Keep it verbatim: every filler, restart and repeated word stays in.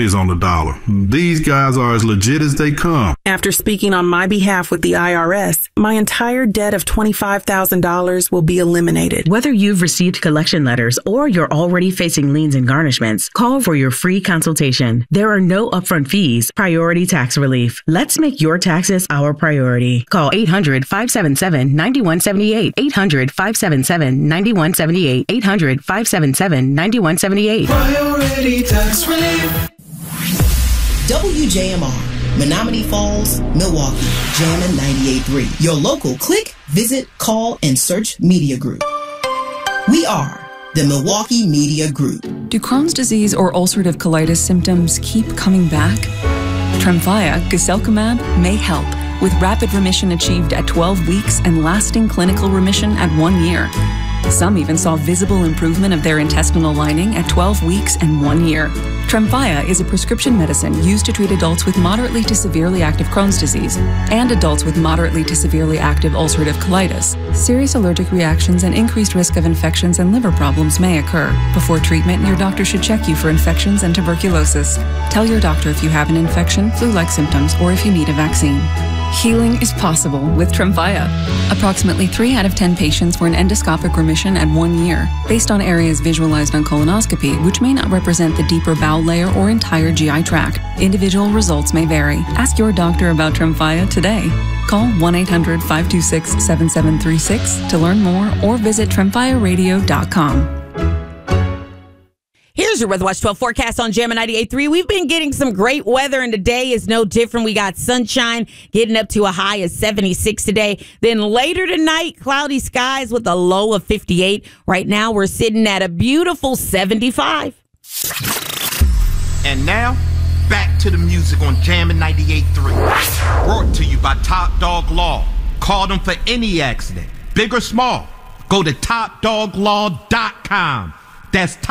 pennies on the dollar. These guys are as legit as they come. After speaking on my behalf with the I R S, my entire debt of twenty-five thousand dollars will be eliminated. Whether you've received collection letters or you're already facing liens and garnishments, call for your free consultation. There are no upfront fees. Priority tax relief. Let's make your taxes our priority. Call eight hundred, five seven seven, nine one seven eight. eight hundred, five seven seven, nine one seven eight. eight hundred, five seven seven, nine one seven eight. Priority tax relief. W J M R, Menominee Falls, Milwaukee, Jammin' ninety-eight point three. Your local click, visit, call, and search media group. We are the Milwaukee Media Group. Do Crohn's disease or ulcerative colitis symptoms keep coming back? Tremfya, guselkumab, may help, with rapid remission achieved at twelve weeks and lasting clinical remission at one year. Some even saw visible improvement of their intestinal lining at twelve weeks and one year. Tremfya is a prescription medicine used to treat adults with moderately to severely active Crohn's disease and adults with moderately to severely active ulcerative colitis. Serious allergic reactions and increased risk of infections and liver problems may occur. Before treatment, your doctor should check you for infections and tuberculosis. Tell your doctor if you have an infection, flu-like symptoms, or if you need a vaccine. Healing is possible with Tremfya. Approximately three out of ten patients were in endoscopic remission at one year, based on areas visualized on colonoscopy, which may not represent the deeper bowel layer or entire G I tract. Individual results may vary. Ask your doctor about Tremfya today. Call one eight hundred, five two six, seven seven three six to learn more or visit tremfya radio dot com. Here's your Weather Watch twelve forecast on Jammin' ninety-eight point three. We've been getting some great weather, and today is no different. We got sunshine getting up to a high of seventy-six today. Then later tonight, cloudy skies with a low of fifty-eight. Right now, we're sitting at a beautiful seventy-five. And now, back to the music on Jammin' ninety-eight point three. Brought to you by Top Dog Law. Call them for any accident, big or small. Go to top dog law dot com. That's